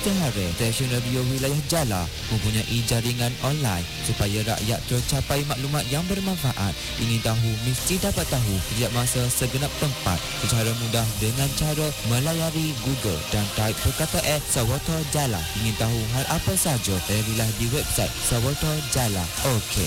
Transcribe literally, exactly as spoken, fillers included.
Isytihara stesen radio wilayah Jala mempunyai jaringan online supaya rakyat tercapai maklumat yang bermanfaat. Ingin tahu mesti dapat tahu setiap masa segenap tempat secara mudah dengan cara melayari Google dan type perkataan Sawata Jala. Ingin tahu hal apa saja, larilah di website Sawata Jala. Okey.